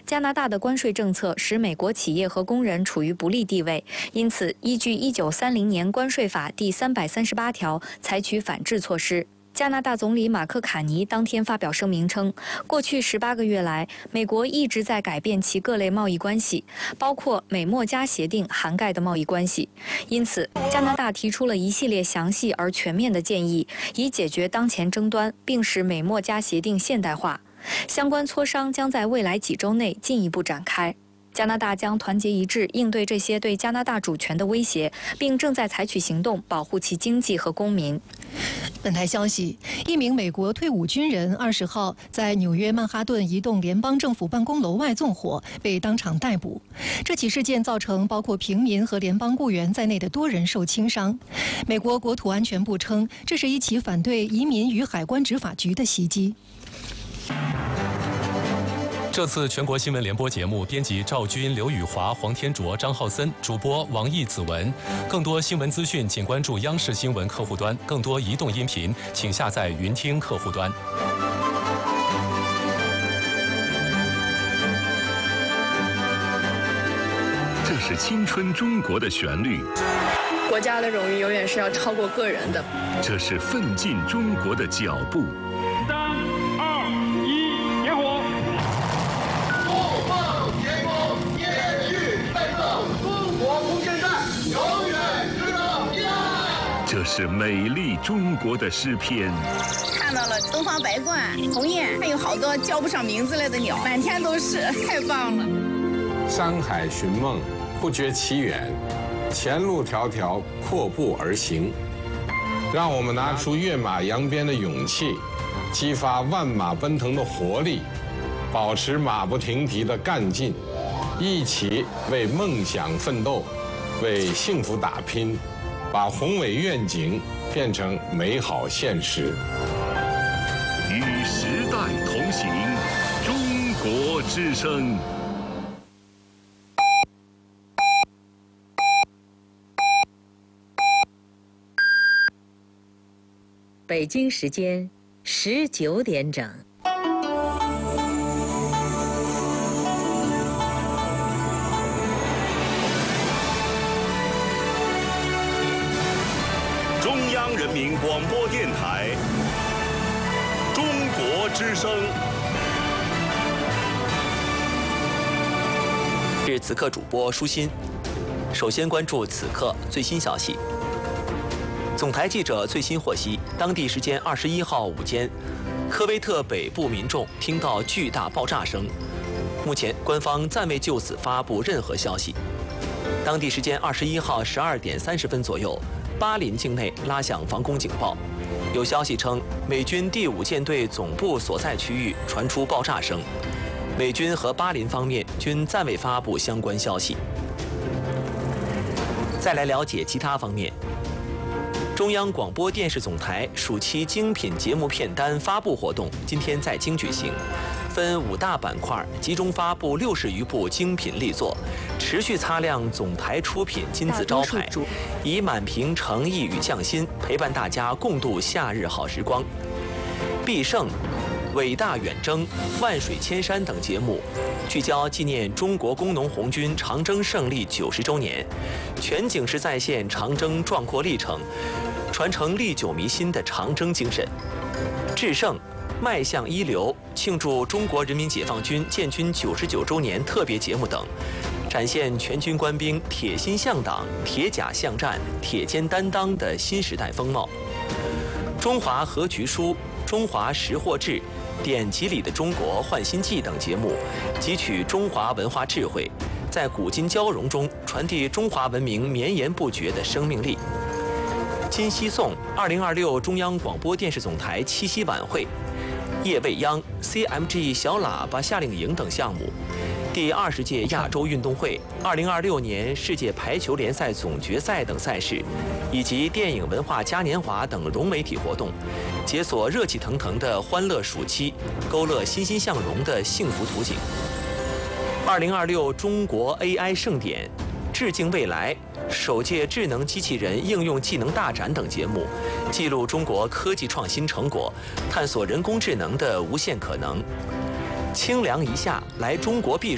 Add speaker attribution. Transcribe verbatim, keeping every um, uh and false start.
Speaker 1: 加拿大的关税政策使美国企业和工人处于不利地位，因此依据一九三零年关税法第三百三十八条采取反制措施。加拿大总理马克卡尼当天发表声明称，过去十八个月来，美国一直在改变其各类贸易关系，包括美墨加协定涵盖的贸易关系。因此，加拿大提出了一系列详细而全面的建议，以解决当前争端，并使美墨加协定现代化。相关磋商将在未来几周内进一步展开。加拿大将团结一致应对这些对加拿大主权的威胁，并正在采取行动保护其经济和公民。
Speaker 2: 本台消息，一名美国退伍军人二十号在纽约曼哈顿一栋联邦政府办公楼外纵火，被当场逮捕。这起事件造成包括平民和联邦雇员在内的多人受轻伤。美国国土安全部称，这是一起反对移民与海关执法局的袭击。
Speaker 3: 这次全国新闻联播节目，编辑赵军、刘宇华、黄天卓、张浩森，主播王毅、子文。更多新闻资讯，请关注央视新闻客户端；更多移动音频，请下载云听客户端。
Speaker 4: 这是青春中国的旋律，
Speaker 5: 国家的荣誉永远是要超过个人的。
Speaker 4: 这是奋进中国的脚步。这是美丽中国的诗篇。
Speaker 6: 看到了东方白鹳、鸿雁，还有好多叫不上名字来的鸟，满天都是，太棒了。
Speaker 7: 山海寻梦，不觉其远，前路迢迢，阔步而行。让我们拿出跃马扬鞭的勇气，激发万马奔腾的活力，保持马不停蹄的干劲，一起为梦想奋斗，为幸福打拼。把宏伟愿景变成美好现实。
Speaker 4: 与时代同行，中国之声。
Speaker 8: 北京时间十九点整。
Speaker 4: 中央人民广播电台中国之声。
Speaker 9: 是此刻主播舒心。首先关注此刻最新消息。总台记者最新获悉，当地时间二十一号午间，科威特北部民众听到巨大爆炸声。目前官方暂未就此发布任何消息。当地时间二十一号十二点三十分左右，巴林境内拉响防空警报，有消息称美军第五舰队总部所在区域传出爆炸声，美军和巴林方面均暂未发布相关消息。再来了解其他方面，中央广播电视总台暑期精品节目片单发布活动今天在京举行，分五大板块集中发布六十余部精品力作，持续擦亮总台出品金字招牌，以满屏诚意与匠心陪伴大家共度夏日好时光。必胜、伟大远征、万水千山等节目聚焦纪念中国工农红军长征胜利九十周年，全景式再现长征壮阔历程，传承历久弥新的长征精神。制胜、迈向一流、庆祝中国人民解放军建军九十九周年特别节目等，展现全军官兵铁心向党、铁甲向战、铁肩担当的新时代风貌。中华和局书、中华识货志、典籍里的中国焕新记等节目，汲取中华文化智慧，在古今交融中传递中华文明绵延不绝的生命力。今夕颂二零二六中央广播电视总台七夕晚会、夜未央、C M G 小喇叭夏令营等项目，第二十届亚洲运动会、二零二六年世界排球联赛总决赛等赛事，以及电影文化嘉年华等融媒体活动，解锁热气腾腾的欢乐暑期，勾勒欣欣向荣的幸福图景。二零二六中国 A I 盛典、致敬未来、首届智能机器人应用技能大展等节目，记录中国科技创新成果，探索人工智能的无限可能。清凉一夏，来中国避暑。